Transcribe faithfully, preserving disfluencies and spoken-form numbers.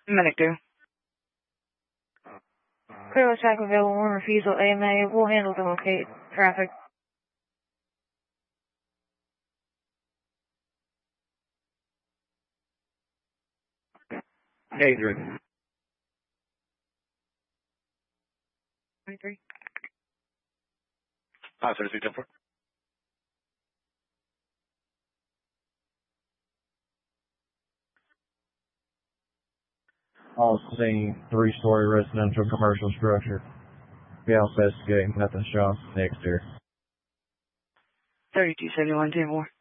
Medic two. Clear track available, one refusal, A M A. We'll handle the locate traffic. Adrian. twenty-three. Five thirty-three, ten four. All seen three-story residential commercial structure. Be out investigating, nothing shown. Next here. thirty-two seventy-one, ten four.